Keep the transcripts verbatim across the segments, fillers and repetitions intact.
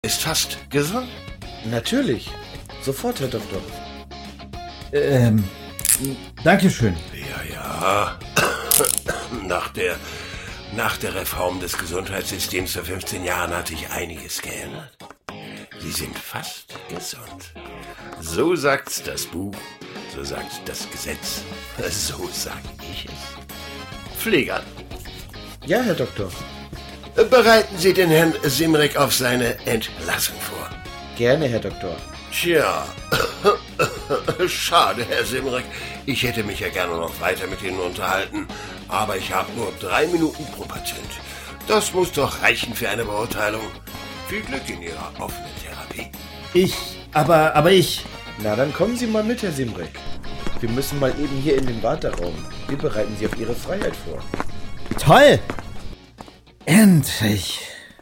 ist fast gesund. Natürlich. Sofort, Herr Doktor. Ähm, Dankeschön. Ja, ja. Nach der, nach der Reform des Gesundheitssystems vor fünfzehn Jahren hat sich einiges geändert. Sie sind fast gesund. So sagt's das Buch, so sagt das Gesetz, so sag ich es. Pfleger. Ja, Herr Doktor. Bereiten Sie den Herrn Simrick auf seine Entlassung vor. Gerne, Herr Doktor. Tja, schade, Herr Simrick. Ich hätte mich ja gerne noch weiter mit Ihnen unterhalten, aber ich habe nur drei Minuten pro Patient. Das muss doch reichen für eine Beurteilung. Viel Glück in Ihrer offenen Therapie. Ich, aber, aber ich... Na, dann kommen Sie mal mit, Herr Simrick. Wir müssen mal eben hier in den Warteraum. Wir bereiten Sie auf Ihre Freiheit vor. Toll! Endlich!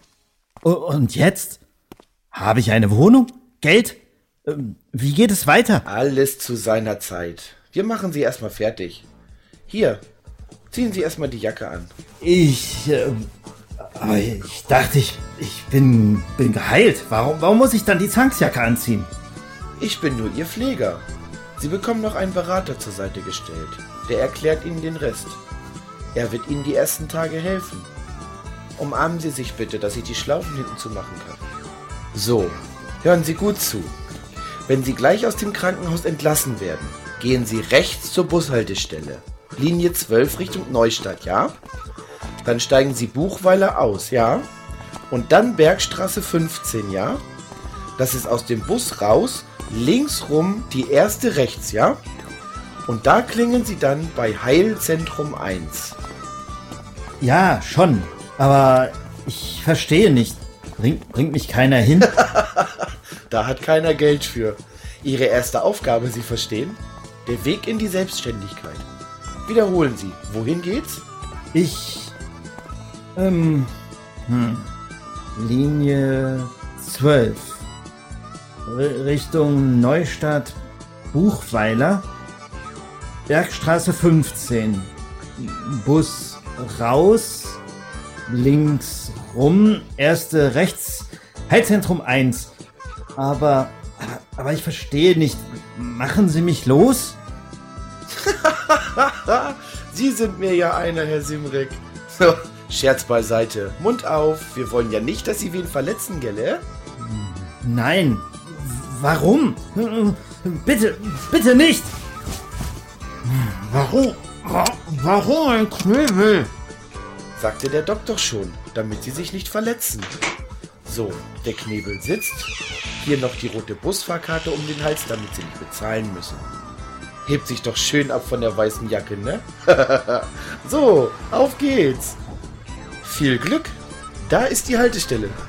Und jetzt? Habe ich eine Wohnung? Geld? Wie geht es weiter? Alles zu seiner Zeit. Wir machen Sie erstmal fertig. Hier, ziehen Sie erstmal die Jacke an. Ich, äh, aber ich dachte, ich, ich bin, bin geheilt. Warum, warum muss ich dann die Zwangsjacke anziehen? Ich bin nur Ihr Pfleger. Sie bekommen noch einen Berater zur Seite gestellt. Der erklärt Ihnen den Rest. Er wird Ihnen die ersten Tage helfen. Umarmen Sie sich bitte, dass ich die Schlaufen hinten zumachen kann. So, hören Sie gut zu. Wenn Sie gleich aus dem Krankenhaus entlassen werden, gehen Sie rechts zur Bushaltestelle. Linie zwölf Richtung Neustadt, ja? Dann steigen Sie Buchweiler aus, ja? Und dann Bergstraße fünfzehn, ja? Das ist aus dem Bus raus, links rum die erste rechts, ja? Und da klingeln Sie dann bei Heilzentrum eins. Ja, schon. Aber ich verstehe nicht. Bringt, bringt mich keiner hin? Da hat keiner Geld für. Ihre erste Aufgabe, Sie verstehen? Der Weg in die Selbstständigkeit. Wiederholen Sie. Wohin geht's? Ich... Ähm... Hm, Linie zwölf. R- Richtung Neustadt, Buchweiler. Bergstraße fünfzehn. Bus raus. Links rum. Erste rechts. Heilzentrum eins. Aber, aber, aber ich verstehe nicht. Machen Sie mich los? Sie sind mir ja einer, Herr Simrick. So, Scherz beiseite. Mund auf. Wir wollen ja nicht, dass Sie wen verletzen, gell? Nein. Warum? Bitte, bitte nicht. Warum? Warum ein Knebel? Sagte der Doktor schon, damit Sie sich nicht verletzen. So, der Knebel sitzt. Hier noch die rote Busfahrkarte um den Hals, damit Sie nicht bezahlen müssen. Hebt sich doch schön ab von der weißen Jacke, ne? So, auf geht's. Viel Glück. Da ist die Haltestelle.